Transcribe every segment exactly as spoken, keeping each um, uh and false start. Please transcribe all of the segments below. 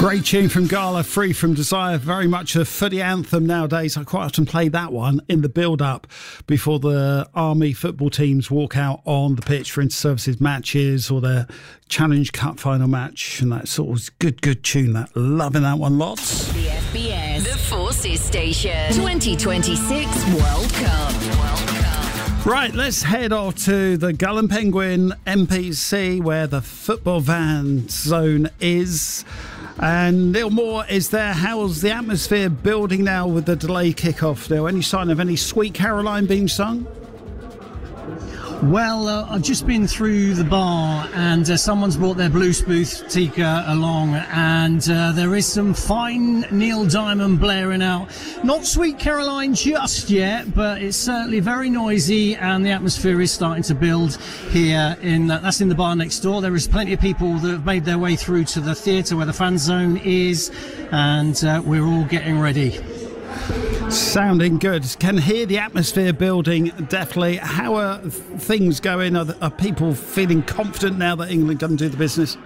Great tune from Gala, Free From Desire. Very much a footy anthem nowadays. I quite often play that one in the build-up before the Army football teams walk out on the pitch for inter-services matches or their Challenge Cup final match. And that sort of good, good tune. That loving that one lots. The F B S, the Forces Station, twenty twenty-six World Cup. World Cup. Right, let's head off to the Gull and Penguin N P C where the football van zone is. And Neil Moore is there. How's the atmosphere building now with the delayed kickoff? Neil, any sign of any Sweet Caroline being sung? Well, uh, I've just been through the bar and uh, someone's brought their Blue Tika along, and uh, there is some fine Neil Diamond blaring out. Not Sweet Caroline just yet, but it's certainly very noisy and the atmosphere is starting to build here. In uh, that's in the bar next door. There is plenty of people that have made their way through to the theatre where the fan zone is, and uh, we're all getting ready. Sounding good. Can hear the atmosphere building, definitely. How are things going? Are, are people feeling confident now that England can do the business?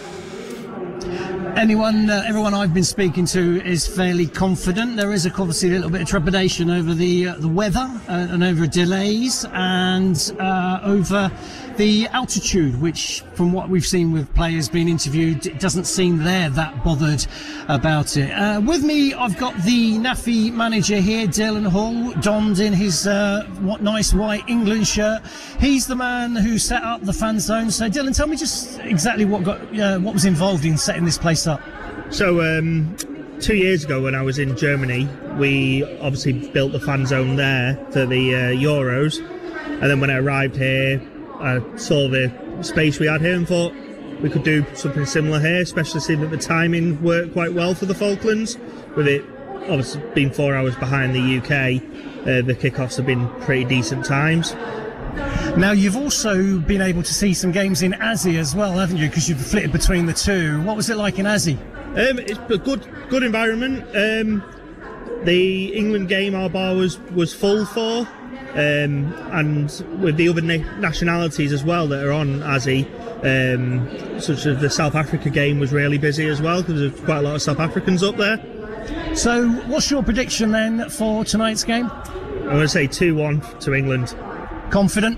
Anyone, uh, everyone I've been speaking to is fairly confident. There is obviously a little bit of trepidation over the uh, the weather uh, and over delays and uh, over the altitude, which, from what we've seen with players being interviewed, it doesn't seem they're that bothered about it. Uh, with me, I've got the N A F I manager here, Dylan Hall, donned in his uh, what nice white England shirt. He's the man who set up the fan zone. So, Dylan, tell me just exactly what got uh, what was involved in setting this place up. So, um, two years ago when I was in Germany, we obviously built the fan zone there for the uh, Euros. And then when I arrived here, I saw the space we had here and thought we could do something similar here, especially seeing that the timing worked quite well for the Falklands. With it obviously being four hours behind the U K, uh, the kickoffs have been pretty decent times. Now, you've also been able to see some games in Aussie as well, haven't you? Because you've flitted between the two. What was it like in Aussie? Um, it's a good good environment. Um, the England game our bar was, was full for, um, and with the other na- nationalities as well that are on Aussie, um, such as the South Africa game was really busy as well because there's quite a lot of South Africans up there. So what's your prediction then for tonight's game? I'm going to say two one to England. Confident?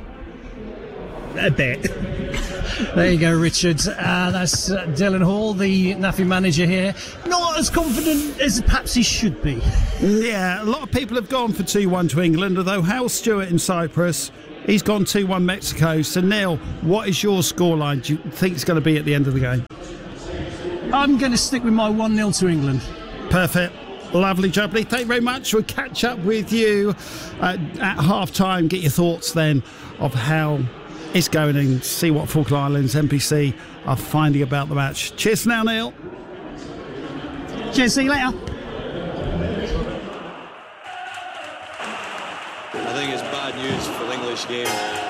A bit. There you go, Richard. Uh, that's uh, Dylan Hall, the N A F I manager here. Not as confident as perhaps he should be. Yeah, a lot of people have gone for two one to England, although Hal Stewart in Cyprus, he's gone two one Mexico. So, Neil, what is your scoreline do you think it's going to be at the end of the game? I'm going to stick with my one nil to England. Perfect. Lovely, jubbly. Thank you very much. We'll catch up with you uh, at half-time. Get your thoughts then of how it's going and see what Falkland Islands N P C are finding about the match. Cheers now, Neil. Cheers, see you later. I think it's bad news for the English game.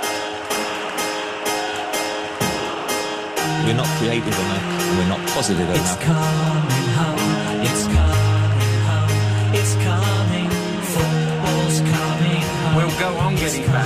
We're not creative enough, we're not positive enough. It's coming home, it's coming home, it's coming, football's coming home. We'll go on getting back.